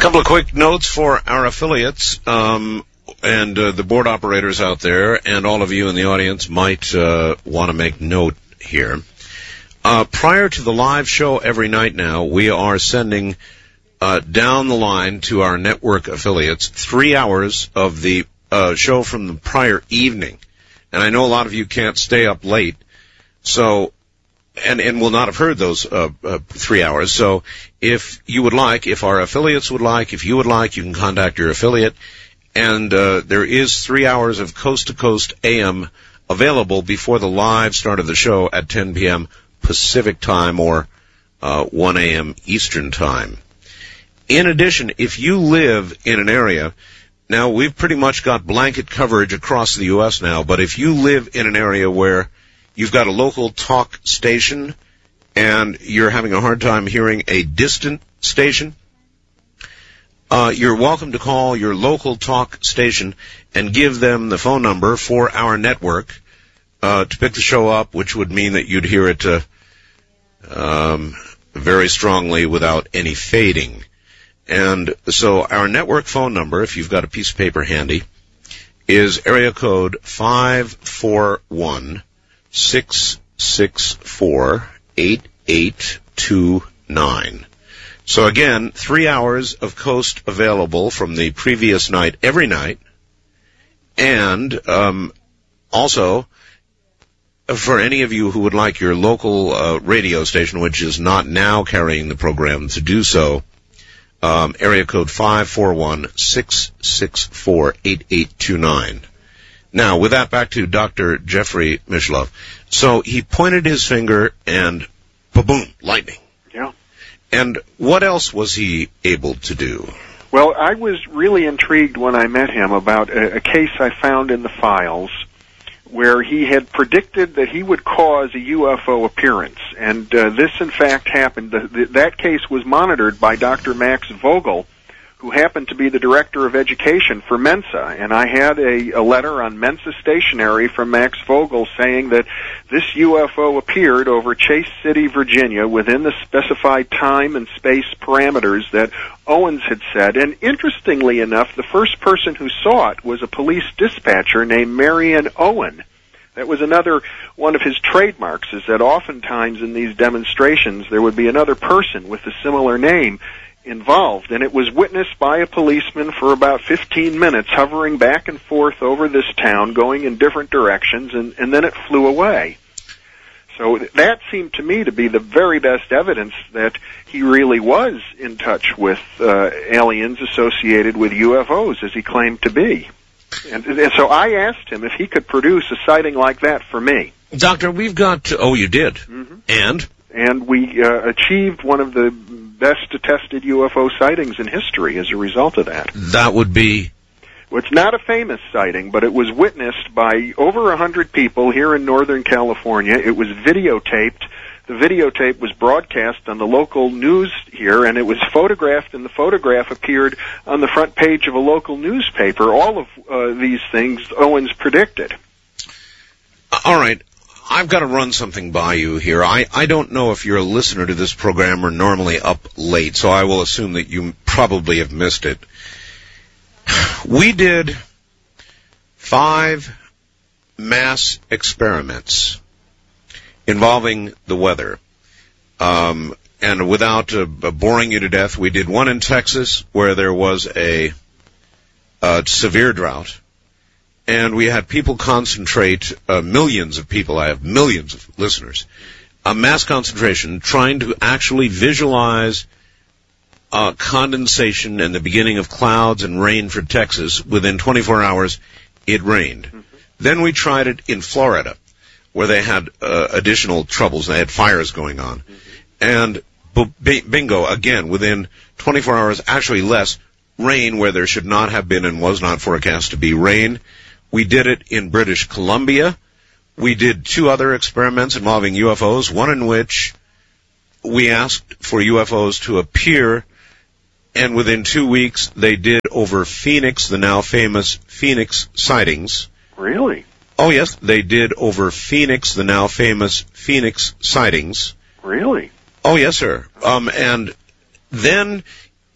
couple of quick notes for our affiliates and the board operators out there, and all of you in the audience might want to make note here. Prior to the live show every night now, we are sending down the line to our network affiliates 3 hours of the show from the prior evening. And I know a lot of you can't stay up late, so and will not have heard those 3 hours. So if you would like, if our affiliates would like, if you would like, you can contact your affiliate. And there is 3 hours of coast-to-coast AM available before the live start of the show at 10 p.m. Pacific time or 1 a.m. Eastern time. In addition, if you live in an area, now we've pretty much got blanket coverage across the U.S. now, but if you live in an area where you've got a local talk station and you're having a hard time hearing a distant station, you're welcome to call your local talk station and give them the phone number for our network to pick the show up, which would mean that you'd hear it very strongly without any fading. And so our network phone number, if you've got a piece of paper handy, is area code 541-664-8829. So again, 3 hours of coast available from the previous night every night. And also, for any of you who would like your local radio station, which is not now carrying the program, to do so, area code 541-664-8829. Now, with that, back to Dr. Jeffrey Mishlove. So he pointed his finger and, ba-boom, lightning. Yeah. And what else was he able to do? Well, I was really intrigued when I met him about a case I found in the files where he had predicted that he would cause a UFO appearance. And this, in fact, happened. That case was monitored by Dr. Max Vogel, who happened to be the director of education for Mensa. And I had a letter on Mensa stationery from Max Vogel saying that this UFO appeared over Chase City, Virginia, within the specified time and space parameters that Owens had said. And interestingly enough, the first person who saw it was a police dispatcher named Marion Owen. That was another one of his trademarks, is that oftentimes in these demonstrations there would be another person with a similar name involved, and it was witnessed by a policeman for about 15 minutes, hovering back and forth over this town, going in different directions, and then it flew away. So that seemed to me to be the very best evidence that he really was in touch with aliens associated with UFOs, as he claimed to be. And so I asked him if he could produce a sighting like that for me. Doctor, we've got... Oh, you did? Mm-hmm. And we achieved one of the best attested UFO sightings in history as a result of that. That would be? Well, it's not a famous sighting, but it was witnessed by over 100 people here in Northern California. It was videotaped. The videotape was broadcast on the local news here, and it was photographed, and the photograph appeared on the front page of a local newspaper. All of these things Owens predicted. All right. I've got to run something by you here. I don't know if you're a listener to this program or normally up late, so I will assume that you probably have missed it. We did 5 mass experiments involving the weather. And without boring you to death, we did one in Texas where there was a severe drought. And we had people concentrate, millions of people, I have millions of listeners, a mass concentration trying to actually visualize condensation and the beginning of clouds and rain for Texas. Within 24 hours, it rained. Mm-hmm. Then we tried it in Florida, where they had additional troubles. They had fires going on. Mm-hmm. And bingo, again, within 24 hours, actually less, rain where there should not have been and was not forecast to be rain. We did it in British Columbia. We did 2 other experiments involving UFOs, one in which we asked for UFOs to appear, and within 2 weeks they did over Phoenix, the now famous Phoenix sightings. Really? Oh, yes, they did over Phoenix, the now famous Phoenix sightings. Really? Oh, yes, sir. And then